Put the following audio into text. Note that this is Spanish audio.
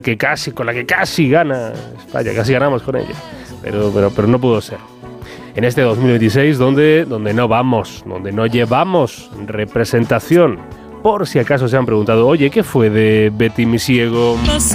con la que casi gana España, casi ganamos con ella, pero no pudo ser. En este 2026 donde no llevamos representación, por si acaso se han preguntado, oye, ¿qué fue de Betty mi ciego?